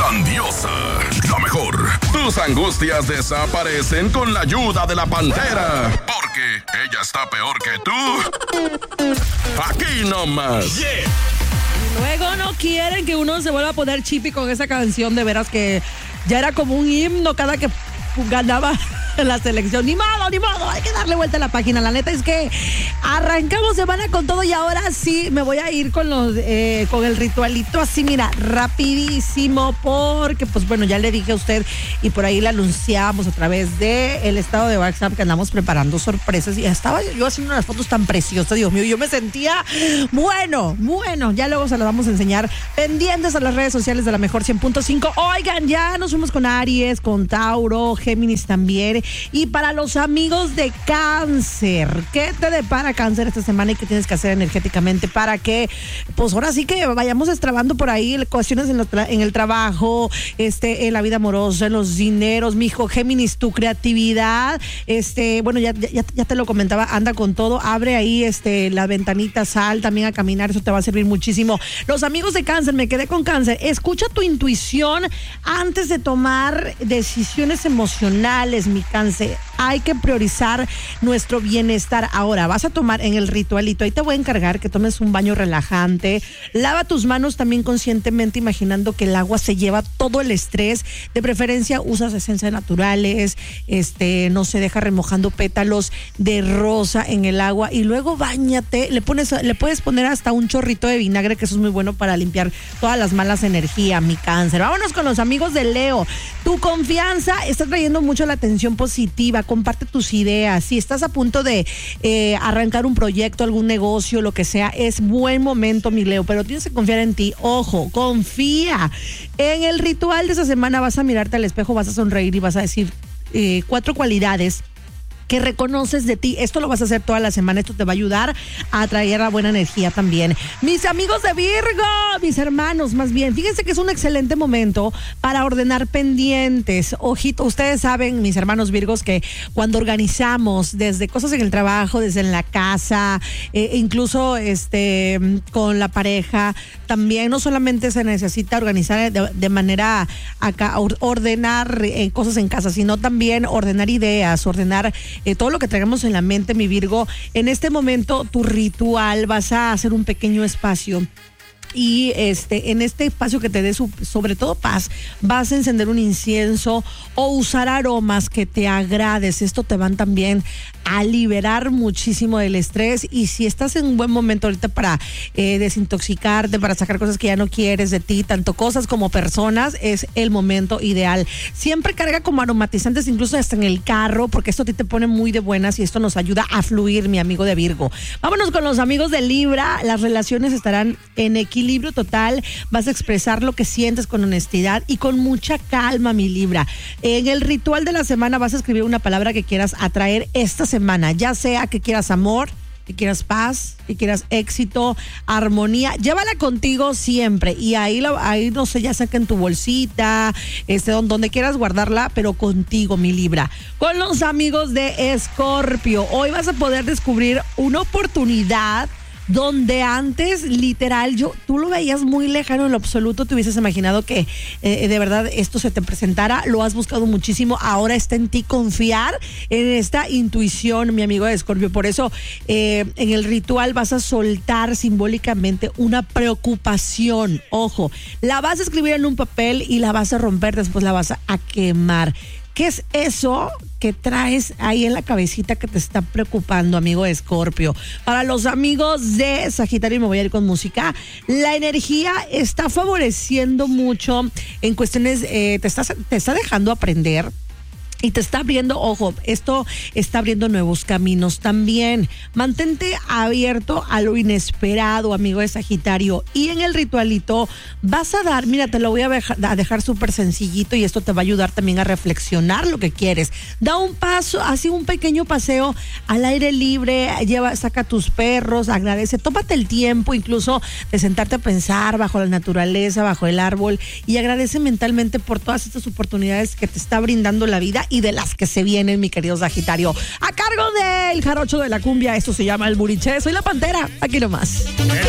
grandiosa, la mejor. Tus angustias desaparecen con la ayuda de la Pantera. Porque ella está peor que tú. Aquí nomás. Yeah. Luego no quieren que uno se vuelva a poner chippy con esa canción, de veras que ya era como un himno cada que ganaba la selección. Ni modo, hay que darle vuelta a la página. La neta es que arrancamos semana con todo y ahora sí me voy a ir con con el ritualito así, mira, rapidísimo, porque pues bueno, ya le dije a usted y por ahí le anunciamos a través del estado de WhatsApp que andamos preparando sorpresas y estaba yo haciendo unas fotos tan preciosas, Dios mío, yo me sentía bueno, ya luego se las vamos a enseñar, pendientes a las redes sociales de la Mejor 100.5. Oigan, ya nos fuimos con Aries, con Tauro, Géminis también. Y para los amigos de Cáncer, ¿qué te depara Cáncer esta semana y qué tienes que hacer energéticamente para que, pues ahora sí que vayamos destrabando por ahí cuestiones en el trabajo, en la vida amorosa, en los dineros, mijo? Géminis, tu creatividad, bueno, ya te lo comentaba, anda con todo, abre ahí la ventanita, sal también a caminar, eso te va a servir muchísimo. Los amigos de Cáncer, me quedé con Cáncer, escucha tu intuición antes de tomar decisiones emocionales, mi Cáncer. Hay que priorizar nuestro bienestar. Ahora, vas a tomar en el ritualito, ahí te voy a encargar que tomes un baño relajante, lava tus manos también conscientemente, imaginando que el agua se lleva todo el estrés, de preferencia usas esencias naturales, no se deja remojando pétalos de rosa en el agua y luego báñate, le puedes poner hasta un chorrito de vinagre, que eso es muy bueno para limpiar todas las malas energías, mi Cáncer. Vámonos con los amigos de Leo. Tu confianza está trayendo mucho la atención positiva, comparte tus ideas. Si estás a punto de arrancar un proyecto, algún negocio, lo que sea, es buen momento, mi Leo, pero tienes que confiar en ti. Ojo, confía. En el ritual de esa semana vas a mirarte al espejo, vas a sonreír y vas a decir 4 cualidades que reconoces de ti. Esto lo vas a hacer toda la semana. Esto te va a ayudar a atraer la buena energía también. Mis amigos de Virgo, mis hermanos, más bien, fíjense que es un excelente momento para ordenar pendientes. Ojito, ustedes saben, mis hermanos Virgos, que cuando organizamos desde cosas en el trabajo, desde en la casa, incluso con la pareja, también no solamente se necesita organizar de manera ordenar cosas en casa, sino también ordenar ideas, ordenar todo lo que traigamos en la mente, mi Virgo. En este momento, tu ritual, vas a hacer un pequeño espacio. Y en este espacio que te dé sobre todo paz, vas a encender un incienso o usar aromas que te agrades. Esto te van también a liberar muchísimo del estrés. Y si estás en un buen momento ahorita para desintoxicarte, para sacar cosas que ya no quieres de ti, tanto cosas como personas, es el momento ideal. Siempre carga como aromatizantes, incluso hasta en el carro, porque esto a ti te pone muy de buenas y esto nos ayuda a fluir, mi amigo de Virgo. Vámonos con los amigos de Libra. Las relaciones estarán en equilibrio total, vas a expresar lo que sientes con honestidad y con mucha calma, mi Libra. En el ritual de la semana vas a escribir una palabra que quieras atraer esta semana, ya sea que quieras amor, que quieras paz, que quieras éxito, armonía, llévala contigo siempre y ahí no sé, ya saca en tu bolsita, donde quieras guardarla, pero contigo, mi Libra. Con los amigos de Escorpio, hoy vas a poder descubrir una oportunidad donde antes, literal, tú lo veías muy lejano en lo absoluto, te hubieses imaginado que de verdad esto se te presentara, lo has buscado muchísimo, ahora está en ti confiar en esta intuición, mi amigo de Escorpio. Por eso, en el ritual vas a soltar simbólicamente una preocupación, ojo, la vas a escribir en un papel y la vas a romper, después la vas a quemar. ¿Qué es eso que traes ahí en la cabecita que te está preocupando, amigo de Escorpio? Para los amigos de Sagitario, me voy a ir con música. La energía está favoreciendo mucho en cuestiones, te está dejando aprender. Y te está abriendo, ojo, esto está abriendo nuevos caminos también. Mantente abierto a lo inesperado, amigo de Sagitario. Y en el ritualito vas a dar, mira, te lo voy a dejar súper sencillito y esto te va a ayudar también a reflexionar lo que quieres. Da un paso, así un pequeño paseo al aire libre, saca tus perros, agradece, tómate el tiempo incluso de sentarte a pensar bajo la naturaleza, bajo el árbol y agradece mentalmente por todas estas oportunidades que te está brindando la vida y de las que se vienen, mi querido Sagitario. A cargo del jarocho de la cumbia, esto se llama El Buriché. Soy la Pantera, aquí nomás.